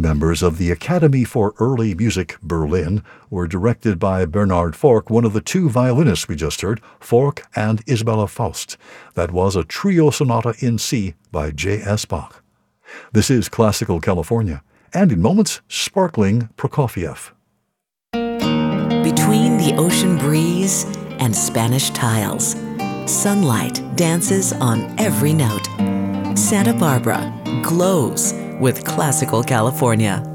Members of the Academy for Early Music Berlin were directed by Bernhard Fork, one of the two violinists we just heard, Fork and Isabella Faust. That was a trio sonata in C by J.S. Bach. This is Classical California, and in moments, sparkling Prokofiev. Between the ocean breeze and Spanish tiles, sunlight dances on every note. Santa Barbara glows with Classical California.